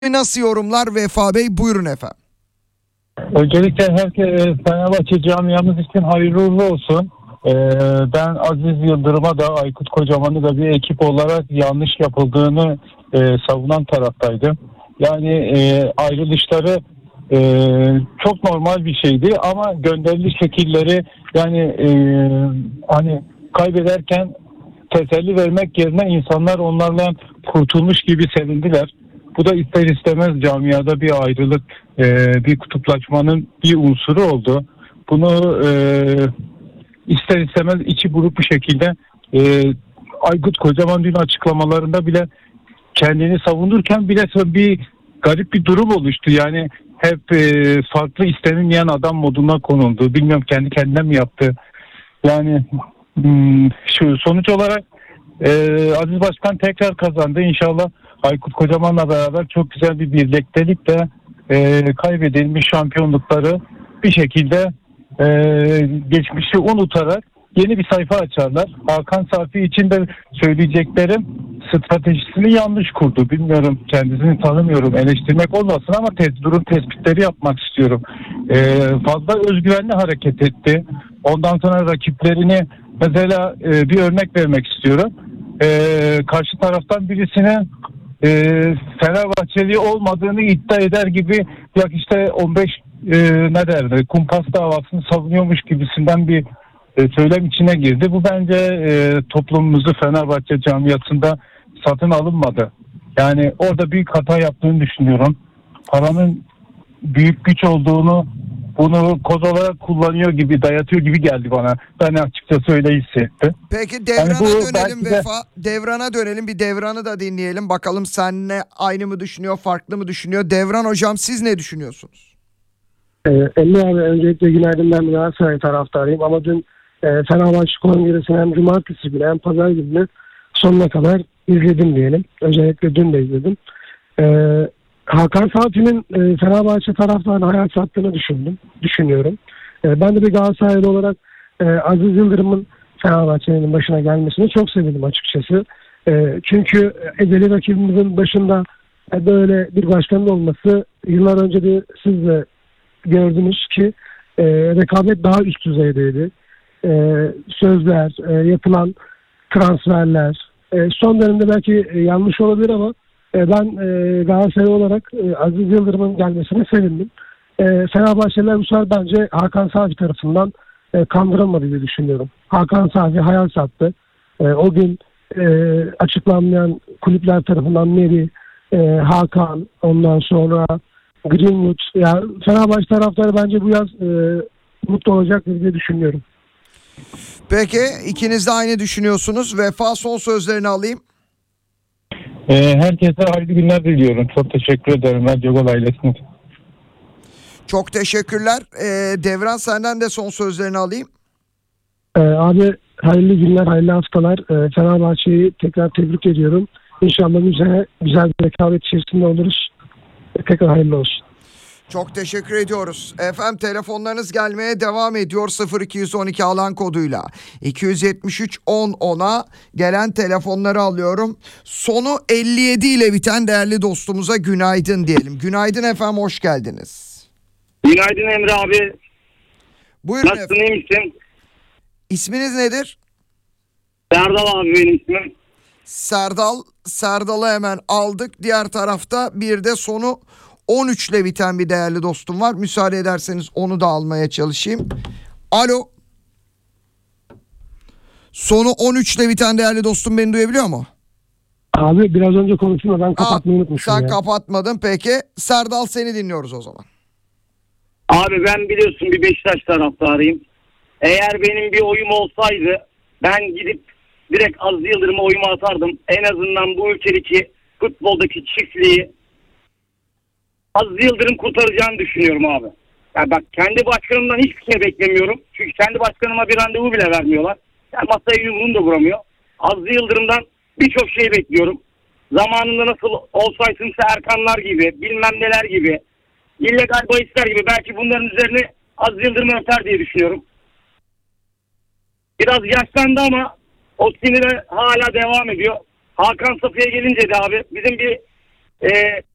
Nasıl yorumlar Vefa Bey? Buyurun efendim. Öncelikle herkese Fenerbahçe camiamız için hayırlı uğurlu olsun. Ben Aziz Yıldırım'a da Aykut Kocaman'ı da bir ekip olarak yanlış yapıldığını savunan taraftaydım. Yani ayrılışları çok normal bir şeydi ama gönderiliş şekilleri yani hani kaybederken teselli vermek yerine insanlar onlarla kurtulmuş gibi sevindiler. Bu da ister istemez camiada bir ayrılık, bir kutuplaşmanın bir unsuru oldu. Bunu ister istemez içi buruk bir şekilde Aykut Kocaman dün açıklamalarında bile kendini savunurken bile bir garip bir durum oluştu. Yani hep farklı istenilmeyen adam moduna konuldu. Bilmiyorum kendi kendine mi yaptı? Yani şu sonuç olarak Aziz Başkan tekrar kazandı. İnşallah Aykut Kocaman'la beraber çok güzel bir birliktelikle kaybedilmiş şampiyonlukları bir şekilde geçmişi unutarak yeni bir sayfa açarlar. Hakan Safi için de söyleyeceklerim, stratejisini yanlış kurdu. Bilmiyorum, kendisini tanımıyorum, eleştirmek olmasın ama durum tespitleri yapmak istiyorum. Fazla özgüvenli hareket etti. Ondan sonra rakiplerini mesela bir örnek vermek istiyorum. Karşı taraftan birisine Fenerbahçeli olmadığını iddia eder gibi ya işte 15 ne derdi kumpas davasını savunuyormuş gibisinden bir söylem içine girdi. Bu bence toplumumuzu Fenerbahçe camiasında satın alınmadı. Yani orada büyük hata yaptığını düşünüyorum. Paranın büyük güç olduğunu, bunu koz olarak kullanıyor gibi, dayatıyor gibi geldi bana. Ben açıkçası öyle hissettim. Peki Devran'a Yani bu dönelim belki de... Vefa. Devran'a dönelim. Bir Devran'ı da dinleyelim. Bakalım seninle aynı mı düşünüyor, farklı mı düşünüyor? Devran hocam, siz ne düşünüyorsunuz? Emre abi, öncelikle günaydın, ben Galatasaray taraftarıyım ama dün Fenerbahçe Kongresi'ni hem cumartesi günü hem pazar günü sonuna kadar izledim diyelim. Özellikle dün de izledim. Hakan Safi'nin Fenerbahçe taraftarına hayat sattığını düşünüyorum. Ben de bir Galatasaraylı olarak Aziz Yıldırım'ın Fenerbahçe'nin başına gelmesine çok sevindim açıkçası. Çünkü ezeli rakibimizin başında böyle bir başkanın olması, yıllar önce de siz de gördünüz ki rekabet daha üst düzeydeydi. Sözler, yapılan transferler, son dönemde belki yanlış olabilir ama ben Galatasaray olarak Aziz Yıldırım'ın gelmesine sevindim. Fenerbahçeliler bu sefer bence Hakan Safi tarafından kandırılmadı diye düşünüyorum. Hakan Safi hayal sattı. O gün açıklanmayan kulüpler tarafından Meri, Hakan, ondan sonra Greenwood. Ya Fenerbahçe taraftarı bence bu yaz mutlu olacaktır diye düşünüyorum. Peki ikiniz de aynı düşünüyorsunuz. Vefa, son sözlerini alayım. Herkese hayırlı günler diliyorum. Çok teşekkür ederim Radyo Gol ailesine. Çok teşekkürler. Devran, senden de son sözlerini alayım. Abi hayırlı günler, hayırlı haftalar. Fenerbahçe'yi tekrar tebrik ediyorum. İnşallah güzel bir rekabet içerisinde oluruz. Tekrar hayırlı olsun. Çok teşekkür ediyoruz. Efendim, telefonlarınız gelmeye devam ediyor 0212 alan koduyla. 273 10 10'a gelen telefonları alıyorum. Sonu 57 ile biten değerli dostumuza günaydın diyelim. Günaydın efendim, hoş geldiniz. Günaydın Emre abi. Buyurun nasılsın, efendim. iyi misin? İsminiz nedir? Serdal abi benim ismim. Serdal'ı hemen aldık. Diğer tarafta bir de sonu 13 ile biten bir değerli dostum var. Müsaade ederseniz onu da almaya çalışayım. Alo. Sonu 13 ile biten değerli dostum beni duyabiliyor mu? Abi biraz önce konuştum da ben kapatmayı unutmuşum. Sen ya. kapatmadın, peki. Serdal, seni dinliyoruz o zaman. Abi ben biliyorsun bir Beşiktaş taraftarıyım. Eğer benim bir oyum olsaydı ben gidip direkt Aziz Yıldırım'a oyumu atardım. En azından bu ülkedeki futboldaki çiftliği Aziz Yıldırım kurtaracağını düşünüyorum abi. Yani bak, kendi başkanımdan hiçbir şey beklemiyorum. Çünkü kendi başkanıma bir randevu bile vermiyorlar. Yani masaya yumruğunu da vuramıyor. Aziz Yıldırım'dan birçok şey bekliyorum. Zamanında nasıl olsaydınsa Erkanlar gibi, bilmem neler gibi, illegal bahisler gibi, belki bunların üzerine Aziz Yıldırım örter diye düşünüyorum. Biraz yaşlandı ama o sinire hala devam ediyor. Hakan Safi'ye gelince de abi bizim bir